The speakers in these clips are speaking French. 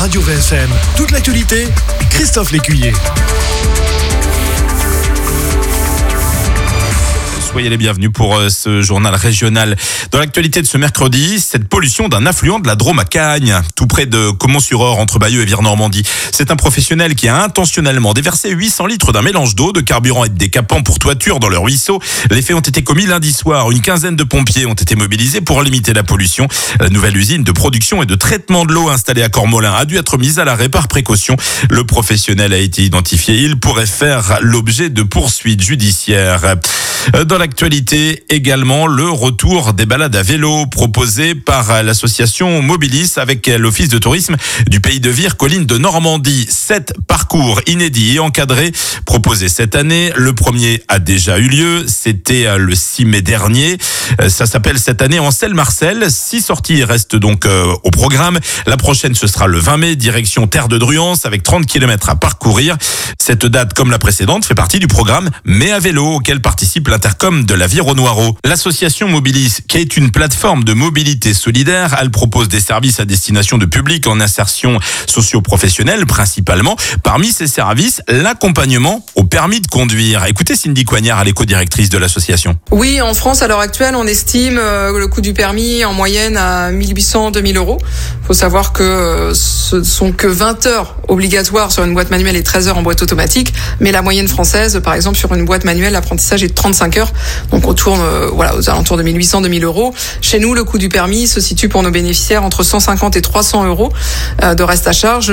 Radio VFM. Toute l'actualité, Christophe Lécuyer. Soyez les bienvenus pour ce journal régional. Dans l'actualité de ce mercredi, cette pollution d'un affluent de la Drôme à Cagnes, tout près de Caumont-sur-Orge, entre Bayeux et Vire-Normandie. C'est un professionnel qui a intentionnellement déversé 800 litres d'un mélange d'eau, de carburant et de décapant pour toiture dans le ruisseau. Les faits ont été commis lundi soir. Une quinzaine de pompiers ont été mobilisés pour limiter la pollution. La nouvelle usine de production et de traitement de l'eau installée à Cormolin a dû être mise à l'arrêt par précaution. Le professionnel a été identifié. Il pourrait faire l'objet de poursuites judiciaires. Dans l'actualité également, le retour des balades à vélo proposé par l'association Mobilis avec l'office de tourisme du pays de Vire, collines de Normandie. 7 parcours inédits et encadrés proposés cette année. Le premier a déjà eu lieu, c'était le 6 mai dernier. Ça s'appelle cette année Ancel-Marcel. 6 sorties restent donc au programme. La prochaine, ce sera le 20 mai, direction Terre de Druance avec 30 km à parcourir. Cette date, comme la précédente, fait partie du programme Mais à vélo auquel participe l'Intercom de la Vire-au-Noireau. L'association Mobilis, qui est une plateforme de mobilité solidaire, elle propose des services à destination de publics en insertion socio-professionnelle principalement. Parmi ces services, l'accompagnement au permis de conduire. Écoutez Cindy Coignard, l'éco-directrice de l'association. Oui, en France, à l'heure actuelle, on estime le coût du permis en moyenne à 1800-2000 euros. Il faut savoir que ce sont que 20 heures obligatoires sur une boîte manuelle et 13 heures en boîte automatique. Mais la moyenne française, par exemple, sur une boîte manuelle, l'apprentissage est de 35 heures. Donc on tourne aux alentours de 1800-2000 euros. Chez nous, le coût du permis se situe pour nos bénéficiaires entre 150 et 300 euros de reste à charge.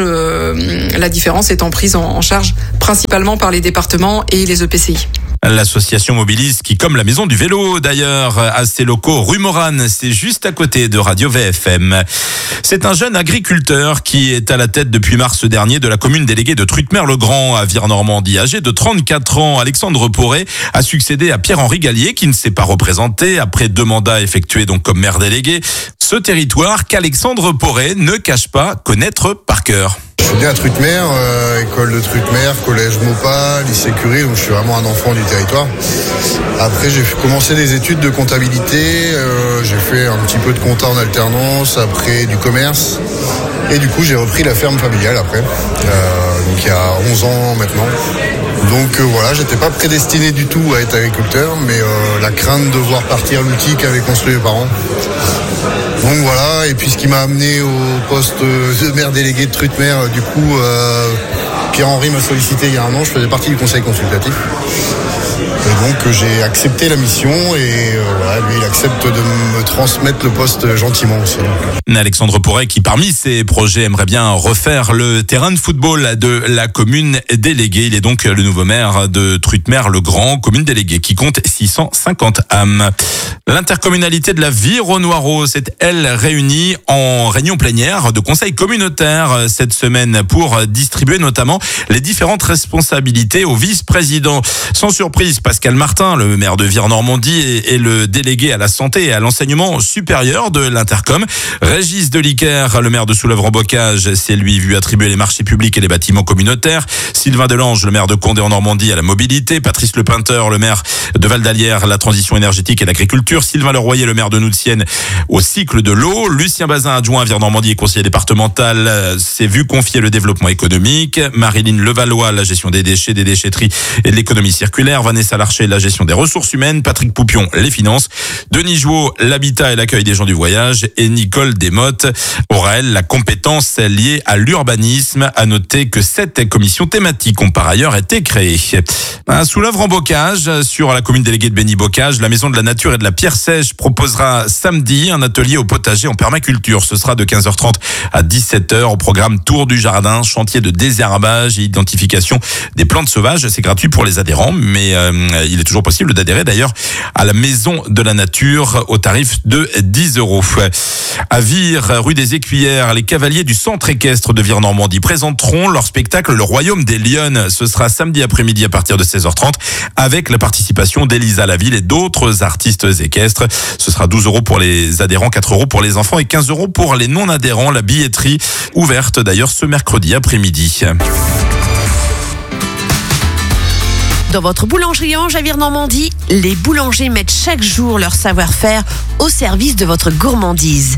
La différence étant prise en charge principalement par les départements et les EPCI. L'association Mobilis qui, comme la Maison du Vélo d'ailleurs, a ses locaux rue Morane, c'est juste à côté de Radio VFM. C'est un jeune agriculteur qui est à la tête depuis mars dernier de la commune déléguée de Trutmer-le-Grand à Vire-Normandie. Âgé de 34 ans, Alexandre Poré a succédé à Pierre-Henri Gallier qui ne s'est pas représenté après 2 mandats effectués donc comme maire délégué. Ce territoire qu'Alexandre Poré ne cache pas connaître par cœur. Je suis né à Trutmer, école de Trutmer, collège Maupas, lycée Curie, donc je suis vraiment un enfant du territoire. Après, j'ai commencé des études de comptabilité, j'ai fait un petit peu de compta en alternance, après du commerce. Et du coup, j'ai repris la ferme familiale après, donc il y a 11 ans maintenant. Donc voilà, j'étais pas prédestiné du tout à être agriculteur, mais la crainte de voir partir l'outil qu'avaient construit mes parents. Donc voilà, et puis ce qui m'a amené au poste de maire délégué de Trutmer, du coup, Pierre-Henri m'a sollicité il y a 1 an, je faisais partie du conseil consultatif. Et donc j'ai accepté la mission et voilà, lui il accepte de me transmettre le poste gentiment aussi. Alexandre Poré qui parmi ses projets aimerait bien refaire le terrain de football de la commune déléguée. Il est donc le nouveau maire de Trutmer-le-Grand, commune déléguée qui compte 650 âmes. L'intercommunalité de la Vire-au-Noireau s'est elle réunie en réunion plénière de conseil communautaire cette semaine pour distribuer notamment les différentes responsabilités au vice-président. Sans surprise, Pascal Martin, le maire de Vire-Normandie et le délégué à la santé et à l'enseignement supérieur de l'Intercom. Régis Deliquer, le maire de Soulèvre-en-Bocage, s'est lui vu attribuer les marchés publics et les bâtiments communautaires. Sylvain Delange, le maire de Condé en Normandie, à la mobilité. Patrice Lepinteur, le maire de Val-d'Alière, la transition énergétique et l'agriculture. Sylvain Leroyer, le maire de Noutienne, au cycle de l'eau. Lucien Bazin, adjoint à Vire-Normandie et conseiller départemental, s'est vu confier le développement économique. Marilyn Levallois, la gestion des déchets, des déchetteries et de l'économie circulaire. Vanessa Larcher, la gestion des ressources humaines. Patrick Poupion, les finances. Denis Jouot, l'habitat et l'accueil des gens du voyage. Et Nicole Desmottes aura, elle, la compétence liée à l'urbanisme. À noter que 7 commissions thématiques ont par ailleurs été créées. À Soulèvre-en-Bocage, sur la commune déléguée de Béni-Bocage, la Maison de la Nature et de la Pierre Sèche proposera samedi un atelier au potager en permaculture. Ce sera de 15h30 à 17h au programme Tour du Jardin, chantier de désherbage et identification des plantes sauvages. C'est gratuit pour les adhérents, mais il est toujours possible d'adhérer d'ailleurs à la Maison de la Nature au tarif de 10 €. À Vire, rue des Écuyères, les cavaliers du centre équestre de Vire-Normandie présenteront leur spectacle Le Royaume des Lionnes. Ce sera samedi après-midi à partir de 16h30 avec la participation d'Elisa Laville et d'autres artistes équestres. Ce sera 12 € pour les adhérents, 4 € pour les enfants et 15 € pour les non-adhérents. La billetterie ouverte d'ailleurs ce mercredi après-midi. Dans votre boulangerie Ange à Vire-Normandie, les boulangers mettent chaque jour leur savoir-faire au service de votre gourmandise.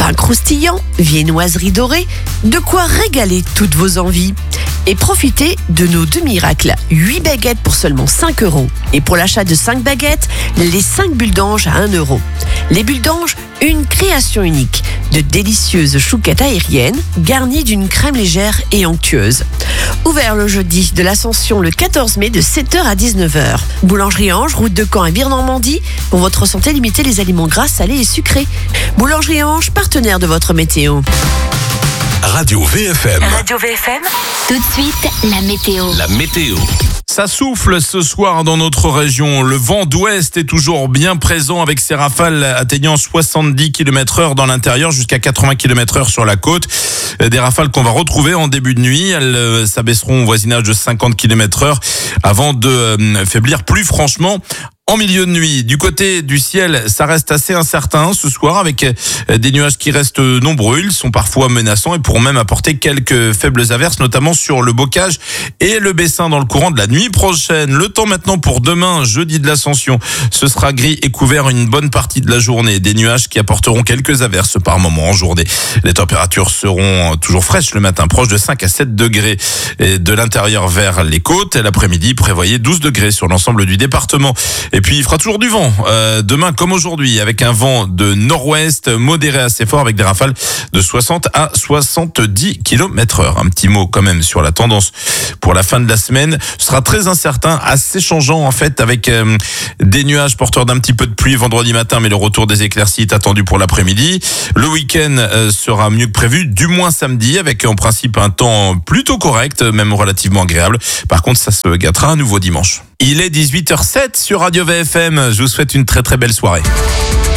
Pain croustillant, viennoiserie dorée, de quoi régaler toutes vos envies. Et profitez de nos 2 miracles. 8 baguettes pour seulement 5 €. Et pour l'achat de 5 baguettes, les 5 bulles d'ange à 1 €. Les bulles d'ange, une création unique. De délicieuses chouquettes aériennes garnies d'une crème légère et onctueuse. Ouvert le jeudi de l'Ascension le 14 mai de 7h à 19h. Boulangerie Ange, route de Caen à Bir-Normandie. Pour votre santé, limitez les aliments gras, salés et sucrés. Boulangerie Ange, partenaire de votre météo. Radio VFM. Radio VFM, tout de suite, la météo. La météo. Ça souffle ce soir dans notre région. Le vent d'ouest est toujours bien présent avec ses rafales atteignant 70 km/h dans l'intérieur jusqu'à 80 km/h sur la côte. Des rafales qu'on va retrouver en début de nuit. Elles s'abaisseront au voisinage de 50 km/h avant de faiblir plus franchement en milieu de nuit. Du côté du ciel, ça reste assez incertain ce soir avec des nuages qui restent nombreux. Ils sont parfois menaçants et pourront même apporter quelques faibles averses, notamment sur le Bocage et le Bessin dans le courant de la nuit prochaine. Le temps maintenant pour demain, jeudi de l'Ascension. Ce sera gris et couvert une bonne partie de la journée. Des nuages qui apporteront quelques averses par moment en journée. Les températures seront toujours fraîches le matin, proche de 5 à 7 degrés et de l'intérieur vers les côtes. Et l'après-midi, prévoyez 12 degrés sur l'ensemble du département. Et puis, il fera toujours du vent demain comme aujourd'hui, avec un vent de nord-ouest modéré assez fort, avec des rafales de 60 à 70 km/h. Un petit mot quand même sur la tendance pour la fin de la semaine. Ce sera très incertain, assez changeant en fait, avec des nuages porteurs d'un petit peu de pluie vendredi matin, mais le retour des éclaircies est attendu pour l'après-midi. Le week-end sera mieux que prévu, du moins samedi, avec en principe un temps plutôt correct, même relativement agréable. Par contre, ça se gâtera à nouveau dimanche. Il est 18h07 sur Radio VFM. Je vous souhaite une très très belle soirée.